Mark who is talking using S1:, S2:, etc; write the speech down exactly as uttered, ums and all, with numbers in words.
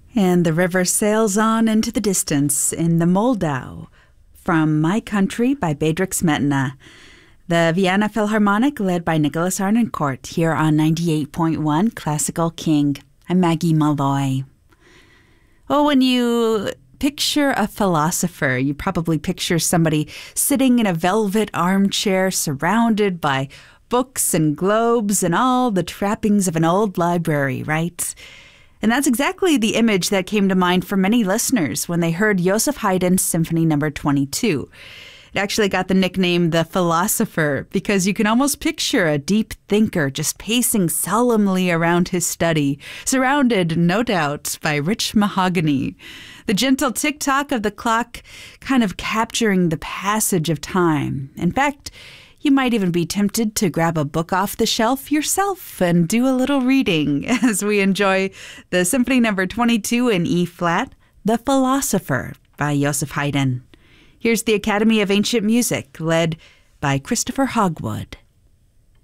S1: And the river sails on into the distance in the Moldau from My Country by Bedřich Smetana. The Vienna Philharmonic led by Nicholas Arnoncourt here on ninety-eight point one Classical King. I'm Maggie Malloy. Oh, when you picture a philosopher, you probably picture somebody sitting in a velvet armchair surrounded by books and globes and all the trappings of an old library, right? And that's exactly the image that came to mind for many listeners when they heard Joseph Haydn's Symphony Number twenty-two. It actually got the nickname The Philosopher because you can almost picture a deep thinker just pacing solemnly around his study, surrounded, no doubt, by rich mahogany. The gentle tick-tock of the clock kind of capturing the passage of time. In fact, you might even be tempted to grab a book off the shelf yourself and do a little reading as we enjoy the Symphony Number twenty-two in E-flat, The Philosopher by Joseph Haydn. Here's the Academy of Ancient Music, led by Christopher Hogwood.